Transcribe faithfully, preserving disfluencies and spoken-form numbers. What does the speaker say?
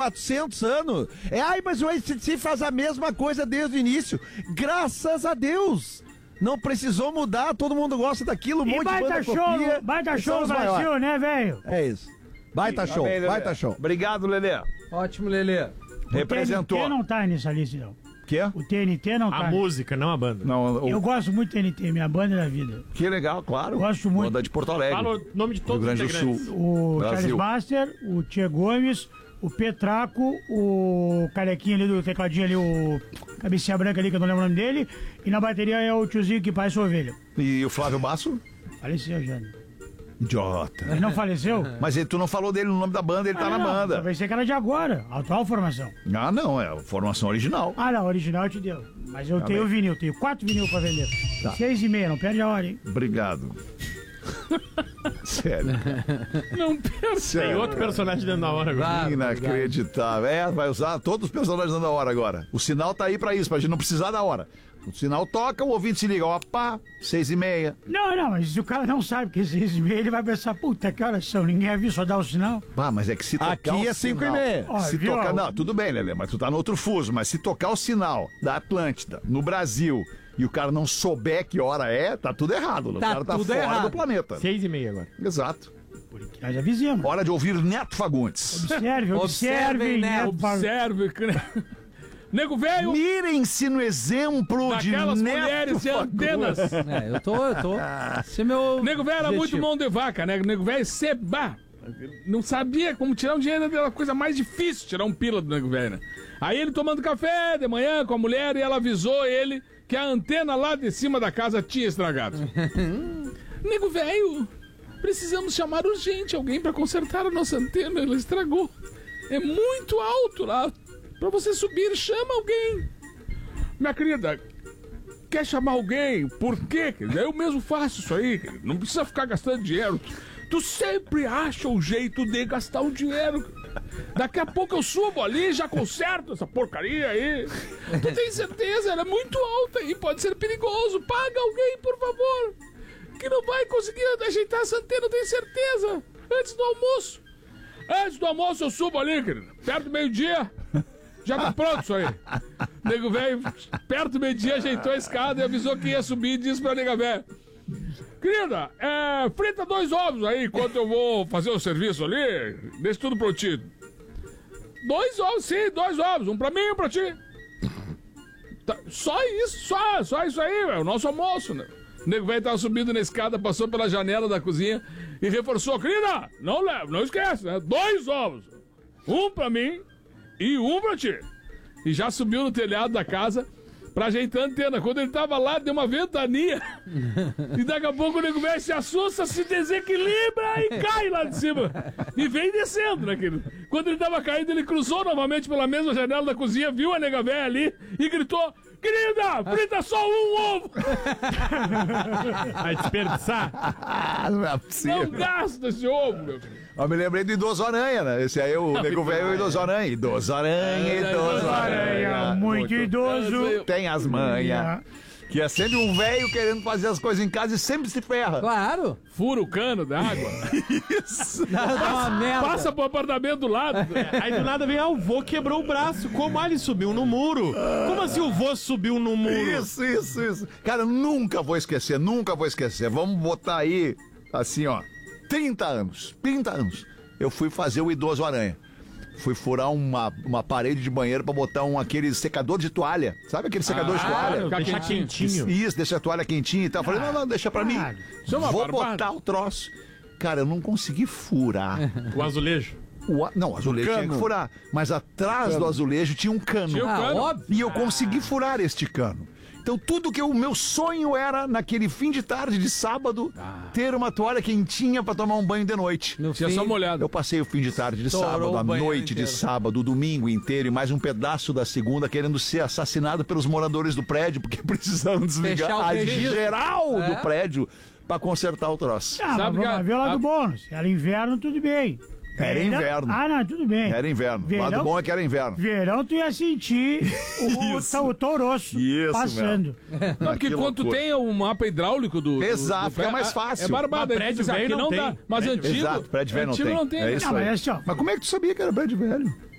quatrocentos anos. É, ai, mas o A C D C faz a mesma coisa desde o início. Graças a Deus. Não precisou mudar, todo mundo gosta daquilo, um e monte de baita banda show, copia. baita show no Brasil, né, velho? É isso. Baita show, bem, baita show. Obrigado, Lelê. Ótimo, Lelê. Representou. O T N T não tá nessa lista, não. Que é? O T N T não tá. A música, não a banda. Não, o... Eu gosto muito do T N T, minha banda é da vida. Que legal, claro. Gosto muito. Banda de Porto Alegre. Fala o nome de Rio todos os Grande do integrantes. Sul. O Charles Brasil. Master, o Tia Gomes, o Petraco, o carequinho ali do tecladinho ali, o cabecinha branca ali, que eu não lembro o nome dele. E na bateria é o tiozinho que faz sua ovelha. E o Flávio Basso? Faleceu já. Idiota. Ele não faleceu? Mas ele, tu não falou dele no nome da banda, ele tá Ah, na não, banda. Talvez ser cara de agora, a atual formação. Ah, não, é a formação original. Ah, não, original eu te deu. Mas eu Tá tenho bem. vinil, tenho quatro vinil pra vender. Tá. Seis e meia, não perde a hora, hein? Obrigado. Sério. Não pensa. Tem outro personagem dentro da hora agora. Claro, Inacreditável. É, vai usar todos os personagens da hora agora. O sinal tá aí pra isso, pra gente não precisar da hora. O sinal toca, o ouvinte se liga. Ó, pá, seis e meia. Não, não, mas se o cara não sabe que é seis e meia, ele vai pensar, puta, que horas são? Ninguém avisa, só dá o sinal. Ah, mas é que se tocar Aqui o é cinco e sinal- meia. Ó, Se viu, tocar, ó, não, tudo bem, Lelê, mas tu tá no outro fuso. Mas se tocar o sinal da Atlântida no Brasil e o cara não souber que hora é, tá tudo errado. O Tá cara tá tudo fora errado. do planeta. Seis e meia agora. Exato. Nós avisamos. Hora de ouvir Neto Fagundes. Observe, observe, Observem, né? né? pa- Observe. Nego velho Mirem-se no exemplo de daquelas Neto mulheres e Fagundes. antenas. É, eu tô, eu tô. Esse é meu. Nego velho era muito objetivo. mão de vaca, né? Nego velho seba. Não sabia como tirar um dinheiro, era a coisa mais difícil, tirar um pila do nego velho, né? Aí ele tomando café de manhã com a mulher e ela avisou ele que a antena lá de cima da casa tinha estragado. Nego velho, precisamos chamar urgente alguém pra consertar a nossa antena, ela estragou. É muito alto lá. Pra você subir, chama alguém. Minha querida, quer chamar alguém? Por quê? Eu mesmo faço isso aí. Não precisa ficar gastando dinheiro. Tu sempre acha um jeito de gastar o dinheiro. Daqui a pouco eu subo ali e já conserto essa porcaria aí. Tu tem certeza? Ela é muito alta aí, pode ser perigoso. Paga alguém, por favor. Que não vai conseguir ajeitar essa antena, eu tenho certeza. Antes do almoço. Antes do almoço eu subo ali, querido. Perto do meio-dia. Já tá pronto isso aí. Nego velho, perto do meio-dia, ajeitou a escada e avisou que ia subir e disse pra nega velha: querida, é, frita dois ovos aí enquanto eu vou fazer o serviço ali. Deixa tudo prontinho. Dois ovos, sim, dois ovos. Um pra mim e um pra ti. Tá, só isso, só, só isso aí, é o nosso almoço, né? O nego velho tava subindo na escada, passou pela janela da cozinha e reforçou: querida, não leva, não esquece, né? Dois ovos. Um pra mim e um pra ti. E já subiu no telhado da casa pra ajeitar a antena. Quando ele tava lá, deu uma ventania. E daqui a pouco o nego velho se assusta, se desequilibra e cai lá de cima. E vem descendo, né, querido? Quando ele tava caindo, ele cruzou novamente pela mesma janela da cozinha, viu a nega velha ali e gritou: querida, frita só um ovo. Vai desperdiçar. Ah, não é possível. Não gasta esse ovo, meu filho. Eu me lembrei do Idoso Aranha, né? Esse aí é o Nego Velho e o Idoso Aranha. Idoso Aranha, Idoso Aranha. Muito idoso. Tem as manhas. Que é sempre um velho querendo fazer as coisas em casa e sempre se ferra. Claro. Fura o cano da água. Isso. Dá, dá uma merda. Passa pro apartamento do lado. Aí do nada vem, ah, o vô quebrou o braço. Como ah, ele subiu no muro? Como assim o vô subiu no muro? Isso, isso, isso. Cara, eu nunca vou esquecer, nunca vou esquecer. Vamos botar aí, assim, ó, trinta anos, trinta anos. Eu fui fazer o Idoso Aranha. Fui furar uma, uma parede de banheiro pra botar um aquele secador de toalha. Sabe aquele secador de toalha? ficar Deixar quentinho. quentinho. Isso, deixa a toalha quentinha e tal. Eu falei, não, não, deixa pra mim. Isso é uma Vou barbada. botar o troço. Cara, eu não consegui furar. O azulejo. O, a- não, o azulejo tinha que furar. Mas atrás do azulejo tinha um cano. Tinha um Ah, cano. óbvio. E eu consegui furar este cano. Então tudo que o meu sonho era, naquele fim de tarde de sábado, ter uma toalha quentinha pra tomar um banho de noite. No Tinha fim, só molhado. Eu passei o fim de tarde de Estourou sábado, o a banheiro noite de inteiro. sábado, o domingo inteiro e mais um pedaço da segunda querendo ser assassinado pelos moradores do prédio, porque precisaram desligar Fechar o a registro. geral É. do prédio pra consertar o troço. Ah, Sabe mas que a- vamos ver o lado a- bom. Se era inverno, tudo bem. Era Verão- inverno. Ah, não, tudo bem. Era inverno. O Verão, lado bom é que era inverno. verão tu ia sentir o, Isso. o, o touroço Isso passando. Não, porque Que quando tu loucura. tem o mapa hidráulico do. do- Exato, do fica pé, mais é- fácil. É barbado. Mas aí prédio tu diz, velho aqui não tem. dá. Mas Prédio- antigo. Exato, prédio velho não antigo tem. não tem. É né? isso Não, aí. mas assim, ó. Mas como é que tu sabia que era prédio velho?